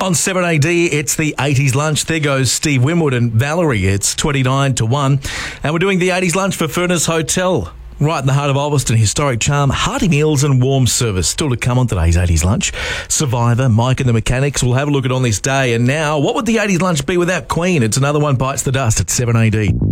On 7AD, it's the 80s lunch. There goes Steve Winwood and Valerie. It's 29 to 1. And we're doing the 80s lunch for Furnace Hotel. Right in the heart of Ulverston, historic charm, hearty meals and warm service. Still to come on today's 80s lunch. Survivor, Mike and the Mechanics. We'll have a look at on this day. And now, what would the 80s lunch be without Queen? It's another one bites the dust at 7AD.